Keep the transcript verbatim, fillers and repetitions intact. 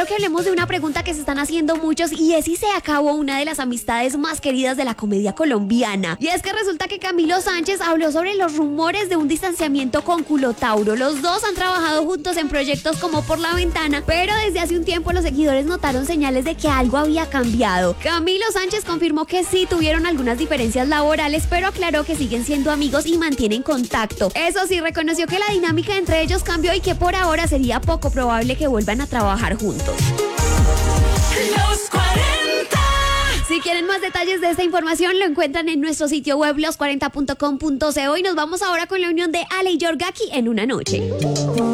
quiero que hablemos de una pregunta que se están haciendo muchos y es si se acabó una de las amistades más queridas de la comedia colombiana. Y es que resulta que Camilo Sánchez habló sobre los rumores de un distanciamiento con Culotauro. Los dos han trabajado juntos en proyectos como Por la Ventana, pero desde hace un tiempo los seguidores notaron señales de que algo había cambiado. Camilo Sánchez confirmó que sí tuvieron algunas diferencias laborales, pero aclaró que siguen siendo amigos y mantienen contacto. Eso sí, reconoció que la dinámica entre ellos cambió y que por ahora sería poco probable que vuelvan a trabajar juntos. Los cuarenta. Si quieren más detalles de esta información, lo encuentran en nuestro sitio web los cuarenta punto com punto co y nos vamos ahora con la unión de Ale y Yorgaki en Una Noche.